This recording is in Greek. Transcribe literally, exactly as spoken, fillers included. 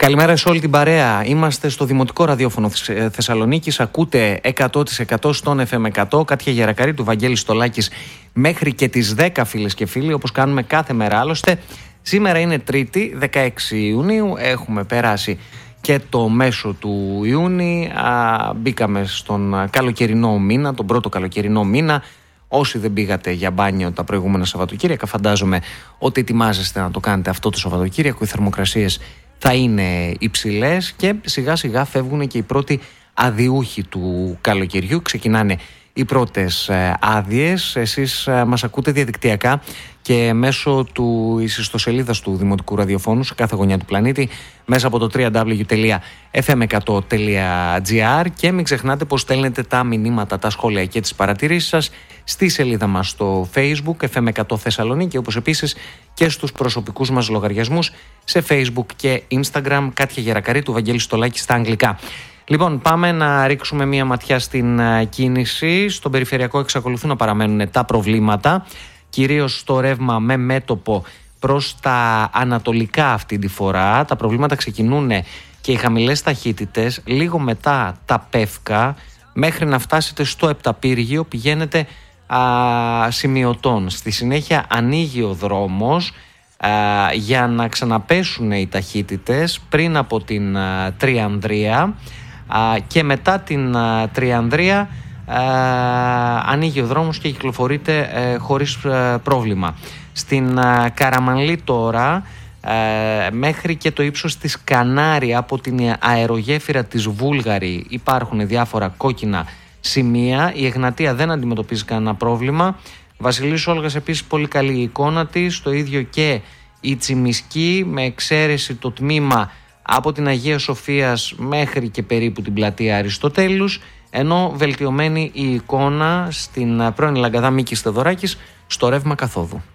Καλημέρα σε όλη την παρέα. Είμαστε στο Δημοτικό Ραδιόφωνο Θεσσαλονίκης. Ακούτε εκατό τοις εκατό στον εφ εμ εκατό. Κάτια Γερακαρίτου, Βαγγέλης Στολάκης μέχρι και τις δέκα, φίλες και φίλοι, όπως κάνουμε κάθε μέρα. Άλλωστε, σήμερα είναι Τρίτη, δεκαέξι Ιουνίου. Έχουμε περάσει και το μέσο του Ιούνιου. Α, μπήκαμε στον καλοκαιρινό μήνα, τον πρώτο καλοκαιρινό μήνα. Όσοι δεν πήγατε για μπάνιο τα προηγούμενα Σαββατοκύριακα, φαντάζομαι ότι ετοιμάζεστε να το κάνετε αυτό το Σαββατοκύριακο. Οι θερμοκρασίες θα είναι υψηλές και σιγά σιγά φεύγουν και οι πρώτοι αδιούχοι του καλοκαιριού. Ξεκινάνε οι πρώτες άδειες. Εσείς μας ακούτε διαδικτυακά και μέσω του ιστοσελίδας του Δημοτικού Ραδιοφώνου σε κάθε γωνιά του πλανήτη, μέσα από το double-u double-u double-u τελεία εφ εμ εκατό τελεία τζι άρ, και μην ξεχνάτε πως στέλνετε τα μηνύματα, τα σχόλια και τις παρατηρήσεις σας στη σελίδα μας στο Facebook εφ εμ εκατό Θεσσαλονίκη, όπως επίσης και στους προσωπικούς μας λογαριασμούς σε Facebook και Instagram, Κάτια Γερακαρίτου, Βαγγέλης Στολάκη στα αγγλικά. Λοιπόν, πάμε να ρίξουμε μία ματιά στην κίνηση. Στον περιφερειακό εξακολουθούν να παραμένουν τα προβλήματα, κυρίως στο ρεύμα με μέτωπο προς τα ανατολικά αυτή τη φορά. Τα προβλήματα ξεκινούν και οι χαμηλές ταχύτητες λίγο μετά τα Πεύκα, μέχρι να φτάσετε στο Επταπύργιο πηγαίνετε α, σημειωτών. Στη συνέχεια ανοίγει ο δρόμος α, για να ξαναπέσουν οι ταχύτητες πριν από την α, Τριανδρία, α, και μετά την α, Τριανδρία α, ανοίγει ο δρόμος και κυκλοφορείται ε, χωρίς ε, πρόβλημα. Στην α, Καραμανλή τώρα, ε, μέχρι και το ύψος της Κανάρη από την αερογέφυρα της Βούλγαρη υπάρχουν διάφορα κόκκινα σημεία. Η Εγνατία δεν αντιμετωπίζει κανένα πρόβλημα. Βασιλής Όλγας επίσης πολύ καλή η εικόνα της. Το ίδιο και η Τσιμισκή, με εξαίρεση το τμήμα από την Αγία Σοφίας μέχρι και περίπου την πλατεία Αριστοτέλους, ενώ βελτιωμένη η εικόνα στην πρώην Λαγκαδά Μίκης Θεοδωράκης στο ρεύμα καθόδου.